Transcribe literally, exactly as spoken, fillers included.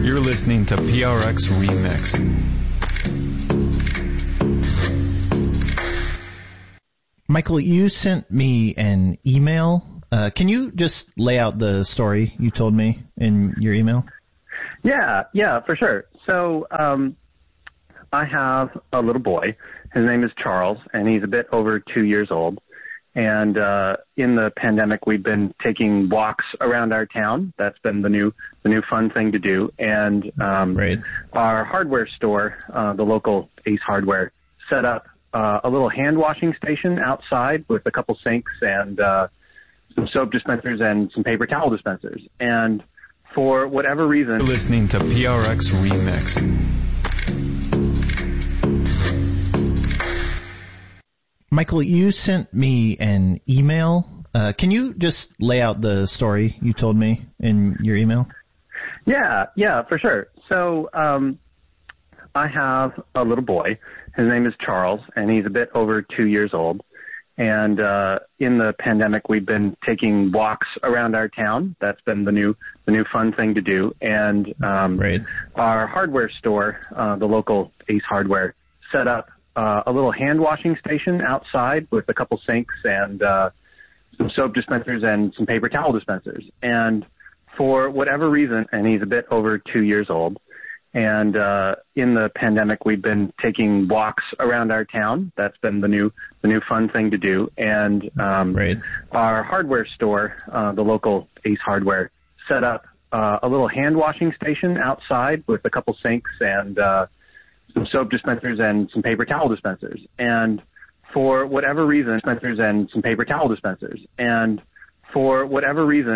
You're listening to P R X Remix. Michael, you sent me an email. Uh, can you just lay out the story you told me in your email? Yeah, yeah, for sure. So um, I have a little boy. His name is Charles, and he's a bit over two years old. And uh, in the pandemic, we've been taking walks around our town. That's been the new the new fun thing to do. And um, right. our hardware store, uh, the local Ace Hardware, set up uh, a little hand washing station outside with a couple sinks and uh, some soap dispensers and some paper towel dispensers. And for whatever reason, You're listening to P R X Remix. Michael, you sent me an email. Uh, can you just lay out the story you told me in your email? Yeah, yeah, for sure. So um, I have a little boy. His name is Charles, and he's a bit over two years old. And uh, in the pandemic, we've been taking walks around our town. That's been the new the new fun thing to do. And um, right. our hardware store, uh, the local Ace Hardware, set up uh, a little hand washing station outside with a couple sinks and uh, some soap dispensers and some paper towel dispensers. And for whatever reason, and he's a bit over two years old, and uh, in the pandemic, we've been taking walks around our town. That's been the new the new fun thing to do. And um, right. our hardware store, uh, the local Ace Hardware, set up uh, a little hand washing station outside with a couple sinks and uh, some soap dispensers and some paper towel dispensers. And for whatever reason, dispensers and some paper towel dispensers. And for whatever reason,